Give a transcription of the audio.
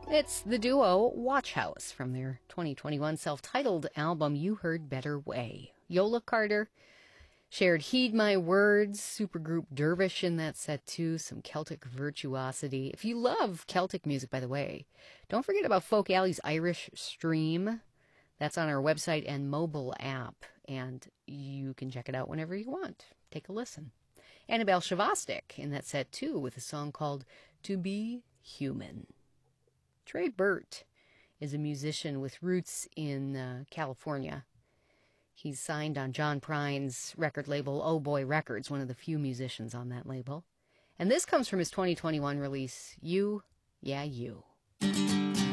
It's the duo Watch House from their 2021 self-titled album You Heard Better Way. Yola Carter shared Heed My Words, supergroup Dervish in that set too, some Celtic virtuosity. If you love Celtic music, by the way, don't forget about Folk Alley's Irish Stream. That's on our website and mobile app, and you can check it out whenever you want. Take a listen. Annabelle Shavastik in that set too, with a song called To Be Human. Trey Burt is a musician with roots in California. He's signed on John Prine's record label, Oh Boy Records, one of the few musicians on that label. And this comes from his 2021 release, You, Yeah, You.